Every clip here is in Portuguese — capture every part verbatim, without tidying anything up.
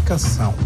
canção.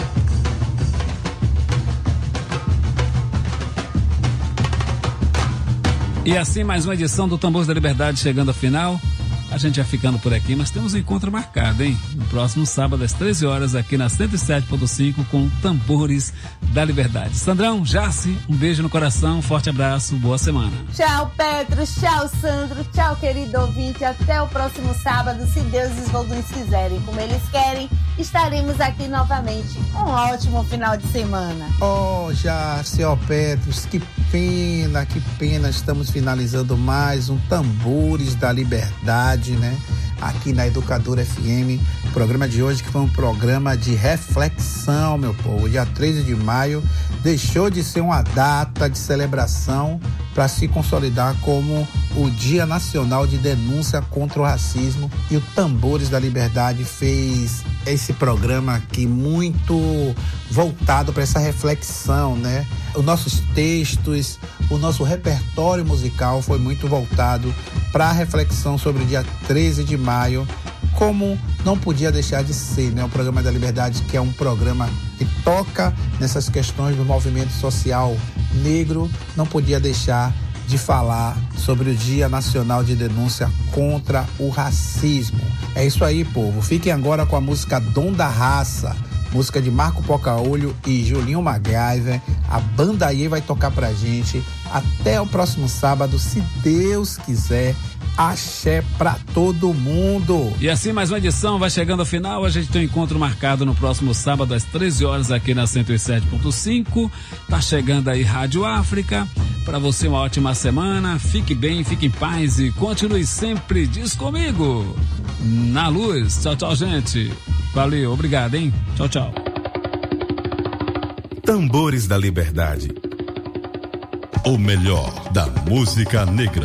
E assim mais uma edição do Tambores da Liberdade chegando ao final. A gente já ficando por aqui, mas temos um encontro marcado, hein? No próximo sábado, às treze horas, aqui na cento e sete ponto cinco, com Tambores da Liberdade. Sandrão, Jace, um beijo no coração, um forte abraço, boa semana. Tchau, Petro, tchau, Sandro, tchau, querido ouvinte. Até o próximo sábado, se Deus e os Voguns quiserem, como eles querem, estaremos aqui novamente. Um ótimo final de semana. Oh, Jace, ó, Petros, que pena, que pena, estamos finalizando mais um Tambores da Liberdade, né? Aqui na Educadora F M, o programa de hoje que foi um programa de reflexão, meu povo. Dia treze de maio deixou de ser uma data de celebração para se consolidar como o Dia Nacional de Denúncia contra o Racismo, e o Tambores da Liberdade fez esse programa aqui muito voltado para essa reflexão, né? Os nossos textos, o nosso repertório musical foi muito voltado para a reflexão sobre o dia treze de maio, como não podia deixar de ser, né? O Programa da Liberdade, que é um programa que toca nessas questões do movimento social negro, não podia deixar de falar sobre o Dia Nacional de Denúncia contra o Racismo. É isso aí, povo. Fiquem agora com a música Dom da Raça, música de Marco Pocaolho e Julinho MacGyver. A banda aí vai tocar pra gente. Até o próximo sábado, se Deus quiser. Axé pra todo mundo. E assim mais uma edição vai chegando ao final. A gente tem um encontro marcado no próximo sábado às treze horas aqui na cento e sete ponto cinco. Tá chegando aí Rádio África. Para você uma ótima semana. Fique bem, fique em paz e continue sempre, diz comigo, na luz. Tchau, tchau, gente. Valeu, obrigado, hein? Tchau, tchau. Tambores da Liberdade. O melhor da música negra.